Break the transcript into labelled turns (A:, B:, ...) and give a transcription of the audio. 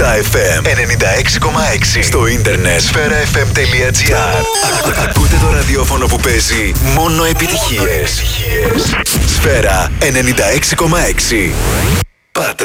A: FM 96,6. Στο ίντερνετ sferafm.gr. Ακούτε το ραδιόφωνο που παίζει μόνο επιτυχίες. Σφαίρα 96,6. Πάτρα.